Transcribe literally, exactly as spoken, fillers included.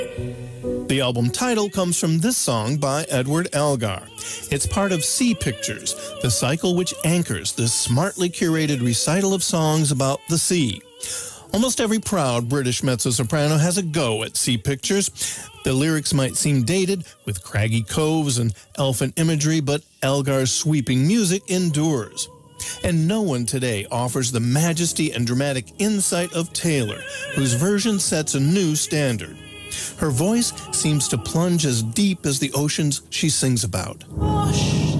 The album title comes from this song by Edward Elgar. It's part of Sea Pictures, the cycle which anchors this smartly curated recital of songs about the sea. Almost every proud British mezzo-soprano has a go at Sea Pictures. The lyrics might seem dated, with craggy coves and elfin imagery, but Elgar's sweeping music endures. And no one today offers the majesty and dramatic insight of Taylor, whose version sets a new standard. Her voice seems to plunge as deep as the oceans she sings about.